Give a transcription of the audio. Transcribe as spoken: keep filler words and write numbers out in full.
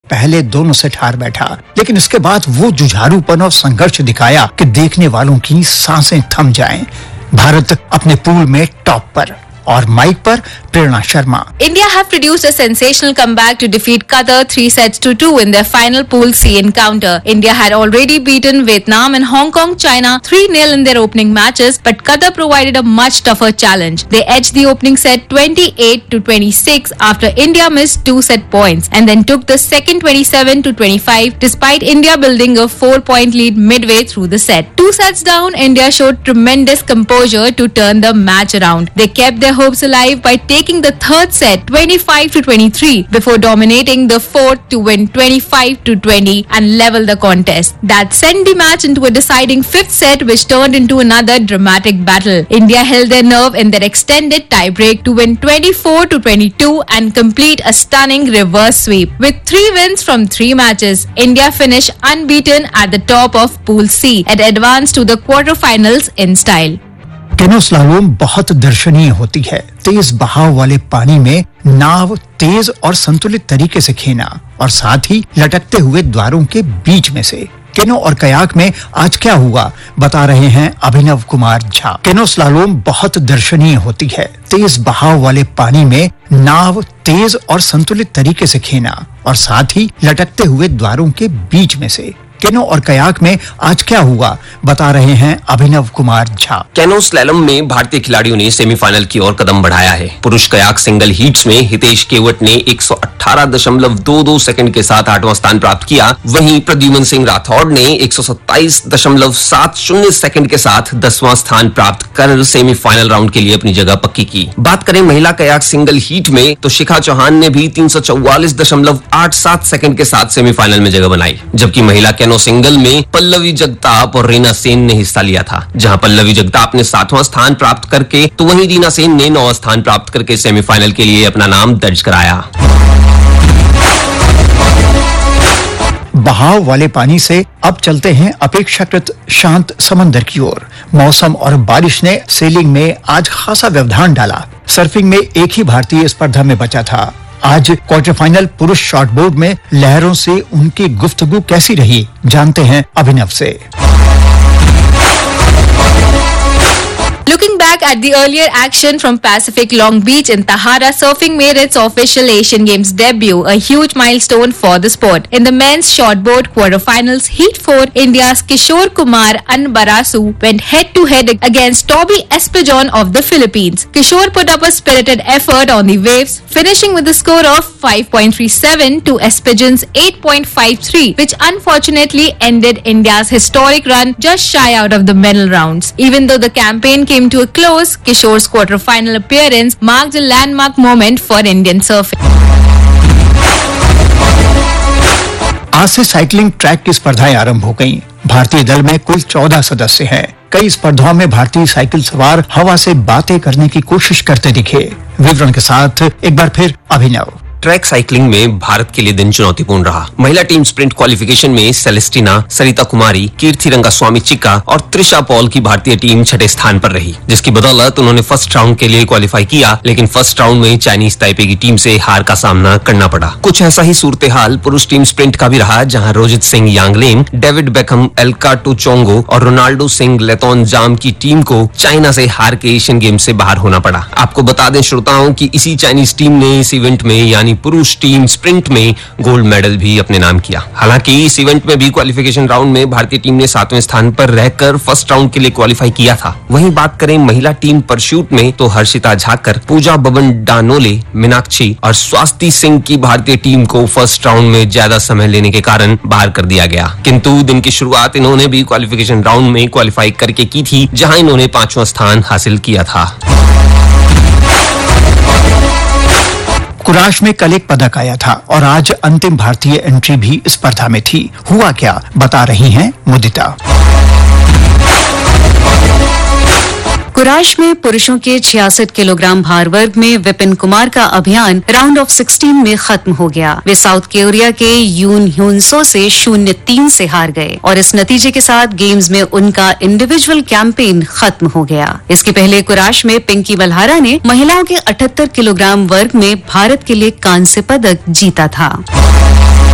पहले दोनों सेट हार बैठा, लेकिन इसके बाद वो जुझारूपन और संघर्ष दिखाया कि देखने वालों की सांसें थम जाएं। भारत अपने पूल में टॉप पर, और माइक पर प्रेरणा Sharma. India have produced a sensational comeback to defeat Qatar three sets to two in their final Pool C encounter. India had already beaten Vietnam and Hong Kong, China three nil in their opening matches, but Qatar provided a much tougher challenge. They edged the opening set twenty-eight to twenty-six after India missed two set points, and then took the second twenty-seven to twenty-five despite India building a four-point lead midway through the set. Two sets down, India showed tremendous composure to turn the match around. They kept their hopes alive by taking the third set twenty-five to twenty-three before dominating the fourth to win twenty-five to twenty and level the contest. That sent the match into a deciding fifth set, which turned into another dramatic battle. India held their nerve in their extended tiebreak to win twenty-four to twenty-two and complete a stunning reverse sweep. With three wins from three matches, India finished unbeaten at the top of Pool C and advanced to the quarterfinals in style. Canoe slalom बहुत दर्शनीय होती है। तेज बहाव वाले पानी में नाव तेज और संतुलित तरीके से खेना, और साथ ही लटकते हुए द्वारों के बीच में से। कैनो और कयाक में आज क्या हुआ, बता रहे हैं अभिनव कुमार झा। कैनो स्लालोम बहुत दर्शनीय होती है। तेज बहाव वाले पानी में नाव तेज और संतुलित तरीके से खेना, और साथ ही लटकते हुए द्वारों के बीच में से। कैनो और कयाक में आज क्या हुआ, बता रहे हैं अभिनव कुमार झा। कैनो स्लैलम में भारतीय खिलाड़ियों ने सेमीफाइनल की ओर कदम बढ़ाया है। पुरुष कयाक सिंगल हीट्स में हितेश केवट ने एक सौ अठारह दशमलव दो दो सेकंड के साथ आठवां स्थान प्राप्त किया। वहीं प्रद्युमन सिंह राठौड़ ने एक सौ सत्ताईस दशमलव सात शून्य सेकंड के साथ दसवां स्थान प्राप्त कर सेमीफाइनल राउंड के लिए अपनी जगह पक्की की। बात करें महिला कयाक सिंगल हीट में तो शिखा चौहान ने भी तीन सौ चौवालीस दशमलव आठ सात सेकंड के साथ सेमीफाइनल में जगह बनाई, जबकि महिला कैनो सिंगल में पल्लवी जगताप और रीना सेन ने हिस्सा लिया था। जहां पल्लवी जगताप ने सातवां स्थान प्राप्त करके तो वहीं रीना सेन ने नौवां स्थान प्राप्त करके सेमीफाइनल के लिए अपना नाम दर्ज कराया। बहाव वाले पानी से अब चलते हैं अपेक्षाकृत शांत समंदर की ओर। मौसम और बारिश ने सेलिंग में आज खासा व्यवधान डाला। सर्फिंग में एक ही भारतीय स्पर्धा में बचा था। आज क्वार्टर फाइनल पुरुष शॉर्टबोर्ड में लहरों से उनकी गुफ्तगू कैसी रही, जानते हैं अभिनव से। Looking back at the earlier action from Pacific Long Beach in Tahara, surfing made its official Asian Games debut, a huge milestone for the sport. In the men's shortboard quarterfinals, Heat four, India's Kishore Kumar Anbarasu went head-to-head against Toby Espejon of the Philippines. Kishore put up a spirited effort on the waves, finishing with a score of five point three seven to Espejon's eight point five three, which unfortunately ended India's historic run just shy out of the medal rounds. Even though the campaign came to a close, Kishore's quarter-final appearance marked a landmark moment for Indian surfing. आज से cycling track की स्पर्धाएं आरंभ हो गईं। भारतीय दल में कुल चौदह सदस्य हैं। कई स्पर्धाओं में भारतीय साइकिल सवार हवा से बातें करने की कोशिश करते दिखे। विवरण के साथ एक बार फिर अभिनव। ट्रैक साइकिलिंग में भारत के लिए दिन चुनौतीपूर्ण रहा। महिला टीम स्प्रिंट क्वालिफिकेशन में सेलेस्टिना, सरिता कुमारी, कीर्ति रंगास्वामी चिक्का और त्रिशा पॉल की भारतीय टीम छठे स्थान पर रही, जिसकी बदौलत उन्होंने फर्स्ट राउंड के लिए क्वालिफाई किया, लेकिन फर्स्ट राउंड में चाइनीज ताइपे की टीम से हार का सामना करना पड़ा। कुछ ऐसा ही सूरत हाल पुरुष टीम स्प्रिंट का भी रहा, जहाँ रोजित सिंह यांगलेन, डेविड बेकहम, एल्का टूचोंगो और रोनाल्डो सिंह लेतोन जाम की टीम को चाइना से हार के एशियन गेम्स से बाहर होना पड़ा। आपको बता दें श्रोताओं की इसी चाइनीज टीम ने इस इवेंट में यानी पुरुष टीम स्प्रिंट में गोल्ड मेडल भी अपने नाम किया। हालांकि इस इवेंट में भी क्वालिफिकेशन राउंड में भारतीय टीम ने सातवें स्थान पर रहकर फर्स्ट राउंड के लिए क्वालिफाई किया था। वहीं बात करें महिला टीम परशूट में तो हर्षिता झाकर, पूजा बबन डानोले, मीनाक्षी और स्वाति सिंह की भारतीय टीम को फर्स्ट राउंड में ज्यादा समय लेने के कारण बाहर कर दिया गया, किंतु दिन की शुरुआत इन्होंने भी क्वालिफिकेशन राउंड में क्वालिफाई करके की थी, जहां इन्होंने पांचवां स्थान हासिल किया था। कुराश में कल एक पदक आया था और आज अंतिम भारतीय एंट्री भी स्पर्धा में थी। हुआ क्या, बता रही हैं मुदिता। कुराश में पुरुषों के छियासठ किलोग्राम भार वर्ग में विपिन कुमार का अभियान राउंड ऑफ सोलह में खत्म हो गया। वे साउथ कोरिया के यून ह्यूनसो से शून्य तीन से हार गए और इस नतीजे के साथ गेम्स में उनका इंडिविजुअल कैंपेन खत्म हो गया। इसके पहले कुराश में पिंकी बल्हारा ने महिलाओं के अठहत्तर किलोग्राम वर्ग में भारत के लिए कांस्य पदक जीता था।